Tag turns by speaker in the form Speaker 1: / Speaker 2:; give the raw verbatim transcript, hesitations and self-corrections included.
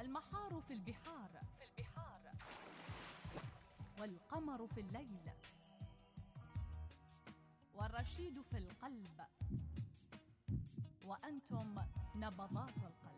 Speaker 1: المحار في البحار
Speaker 2: في البحار
Speaker 1: والقمر في الليل والرشيد في القلب، وأنتم نبضات القلب.